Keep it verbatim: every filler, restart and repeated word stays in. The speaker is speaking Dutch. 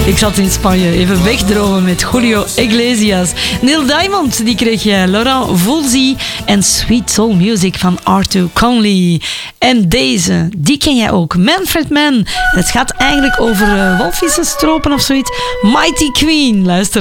Ik zat in Spanje even wegdromen met Julio Iglesias. Neil Diamond, die kreeg je Laurent Voulzy en Sweet Soul Music van Arthur Conley. En deze, die ken jij ook. Manfred Mann. Het gaat eigenlijk over uh, walvissenstropen of zoiets. Mighty Queen, luister.